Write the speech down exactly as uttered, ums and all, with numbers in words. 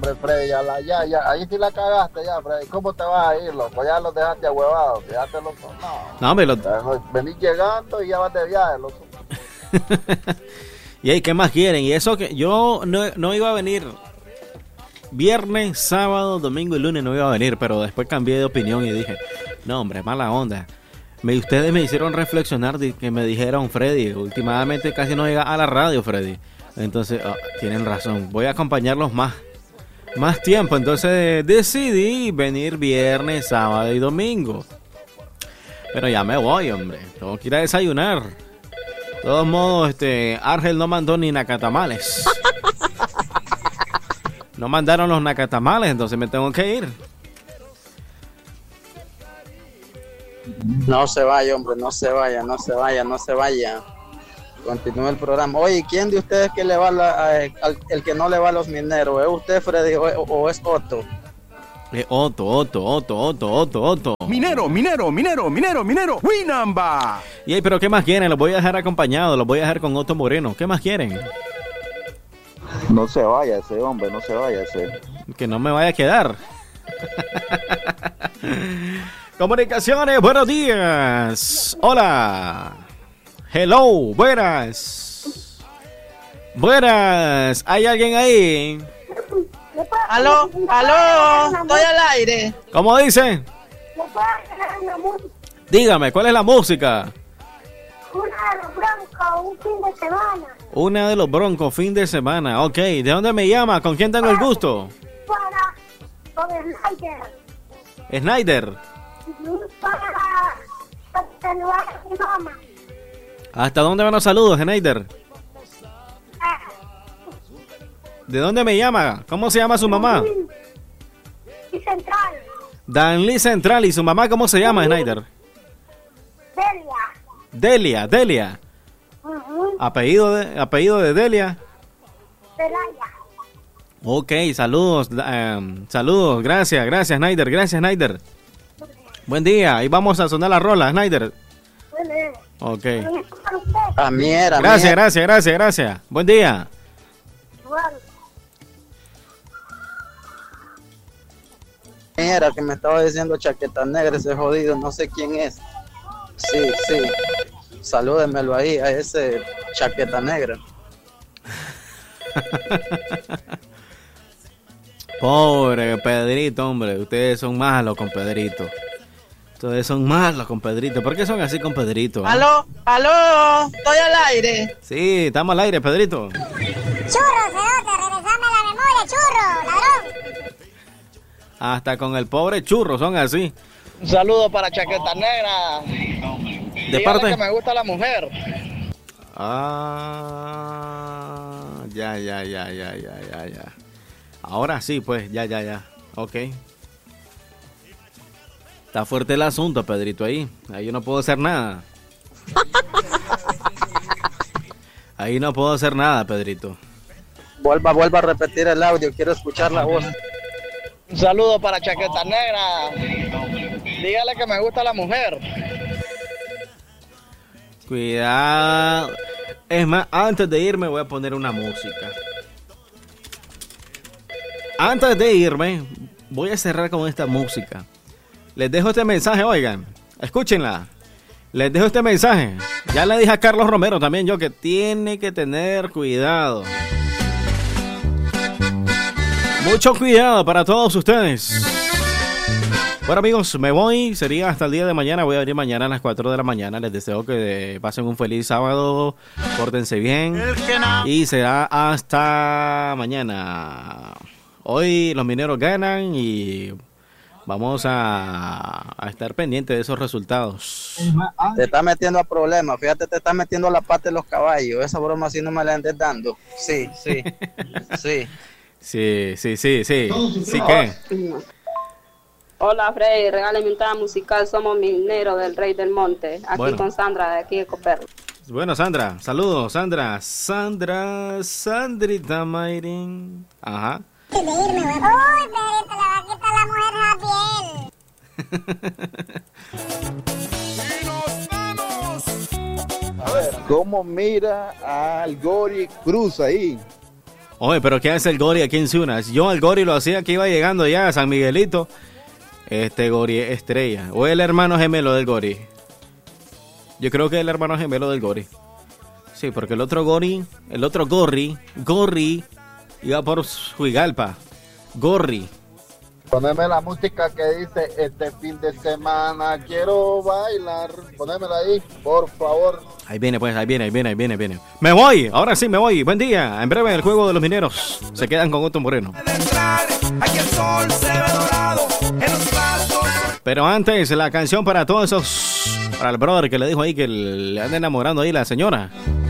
hombre, Freddy, ya, la, ya, ya, ahí sí la cagaste ya, Freddy. ¿Cómo te vas a ir, loco? Ya los dejaste ahuevados, dejaste loco. No, no hombre, lo... venís llegando y ya vas de viaje, loco. Y ahí, ¿qué más quieren? Y eso que yo no, no iba a venir viernes, sábado, domingo y lunes no iba a venir, pero después cambié de opinión y dije, no hombre, mala onda. Me, ustedes me hicieron reflexionar de que me dijeron, Freddy, últimamente casi no llega a la radio, Freddy. Entonces, oh, tienen razón, voy a acompañarlos más, más tiempo. Entonces decidí venir viernes, sábado y domingo. Pero ya me voy, hombre, tengo que ir a desayunar. De todos modos, este, Ángel no mandó ni nacatamales. No mandaron los nacatamales, entonces me tengo que ir. No se vaya, hombre, no se vaya, no se vaya, no se vaya. Continúa el programa. Oye, ¿quién de ustedes que le va a la, a, al, el que no le va a los mineros? ¿Es usted, Freddy, o, o es Otto? Es Otto, Otto, Otto, Otto, Otto, Otto. Minero, minero, minero, minero, minero. ¡Winamba! Y ahí, pero ¿qué más quieren? Los voy a dejar acompañados, los voy a dejar con Otto Moreno. ¿Qué más quieren? No se vaya ese hombre, no se vaya ese. Que no me vaya a quedar. Comunicaciones, buenos días. Hola. Hello, buenas. Buenas. ¿Hay alguien ahí? Aló, aló, estoy al aire. ¿Cómo dice? Dígame, ¿cuál es la música? Una de los Broncos, un fin de semana. Una de los Broncos, fin de semana. Ok, ¿de dónde me llama? ¿Con quién tengo el gusto? Para, con Snyder. Snyder. Para, para saludar a mi mamá. ¿Hasta dónde van los saludos, Snyder? ¿De dónde me llama? ¿Cómo se llama su mamá? Y Central. Danlí Central. ¿Y su mamá cómo se llama, Snyder? Delia. Delia, Delia. Uh-huh. Apellido de, apellido de Delia. Celaya. Ok, saludos, um, saludos, gracias, gracias, Snyder, gracias, Snyder. Buen día, ahí vamos a sonar la rola, Snyder. Ok. A mí era. Gracias, gracias, gracias, gracias. Buen día. Era que me estaba diciendo chaqueta negra, ese jodido, no sé quién es. Sí, sí. Salúdenmelo ahí, a ese chaqueta negra. Pobre Pedrito, hombre. Ustedes son malos con Pedrito. Ustedes son malos con Pedrito. ¿Por qué son así con Pedrito? ¿Eh? Aló, aló, estoy al aire. Sí, estamos al aire, Pedrito. Churro, cerote, regresame la memoria, churro, ladrón. Hasta con el pobre churro son así. Un saludo para Chaqueta Negra. De Dígale parte que me gusta la mujer. Ah, ya, ya, ya, ya, ya, ya, ya. Ahora sí, pues, ya, ya, ya. Ok. Está fuerte el asunto, Pedrito, ahí. Ahí yo no puedo hacer nada. Ahí no puedo hacer nada, Pedrito. Vuelva, vuelva a repetir el audio, quiero escuchar la voz. Un saludo para Chaqueta Negra. Dígale que me gusta la mujer. Cuidado. Es más, antes de irme voy a poner una música. Antes de irme, voy a cerrar con esta música. Les dejo este mensaje, oigan. Escúchenla. Les dejo este mensaje. Ya le dije a Carlos Romero también yo que tiene que tener cuidado. Mucho cuidado para todos ustedes. Bueno, amigos, me voy. Sería hasta el día de mañana. Voy a venir mañana a las cuatro de la mañana. Les deseo que pasen un feliz sábado. Pórtense bien. Y será hasta mañana. Hoy los mineros ganan y vamos a, a estar pendientes de esos resultados. Te está metiendo a problemas. Fíjate, te está metiendo a la pata de los caballos. Esa broma así no me la andes dando. Sí, sí, sí. Sí, sí, sí, sí. ¿Sí qué? Hola, Freddy, regálame un tema musical. Somos mineros del Rey del Monte. Aquí bueno. con Sandra, de aquí de Coperro. Bueno, Sandra, saludos, Sandra. Sandra, Sandrita Mayrin. Ajá. Uy, Pedrito, le va a quitar la mujer Javier. A ver, ¿cómo mira al Gori Cruz ahí? Oye, pero ¿qué hace el Gori aquí en Ciunas? Yo el Gori lo hacía que iba llegando ya a San Miguelito. Este Gori Estrella. O el hermano gemelo del Gori. Yo creo que es el hermano gemelo del Gori. Sí, porque el otro Gori, el otro Gorri, Gorri, iba por Huigalpa. Gorri. Poneme la música que dice este fin de semana quiero bailar. Ponémela ahí, por favor. Ahí viene, pues, ahí viene, ahí viene, ahí viene, ahí viene. Me voy, ahora sí me voy. Buen día. En breve el juego de los mineros. Se quedan con Otto Moreno. Pero antes, la canción para todos esos... Para el brother que le dijo ahí que le anda enamorando ahí la señora.